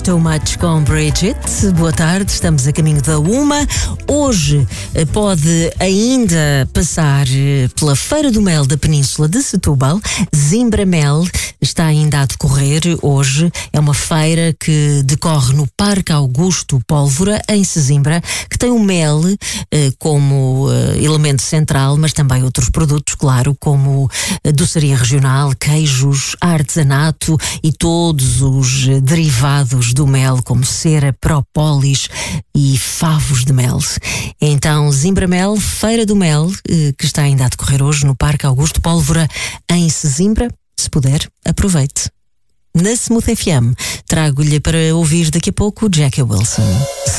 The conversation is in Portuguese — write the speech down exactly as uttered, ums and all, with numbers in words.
Too Much com Bridget. Boa tarde, estamos a caminho da uma. Hoje pode ainda passar pela Feira do Mel da Península de Setúbal. Zimbra Mel está ainda a decorrer hoje. É uma feira que decorre no Parque Augusto Pólvora, em Sesimbra, que tem o mel eh, como eh, elemento central, mas também outros produtos, claro, como eh, doçaria regional, queijos, artesanato e todos os eh, derivados do mel, como cera, própolis e favos de mel. Então, Zimbra Mel, Feira do Mel, eh, que está ainda a decorrer hoje no Parque Augusto Pólvora, em Sesimbra. Se puder, aproveite. Na Smooth F M, trago-lhe para ouvir daqui a pouco Jackie Wilson.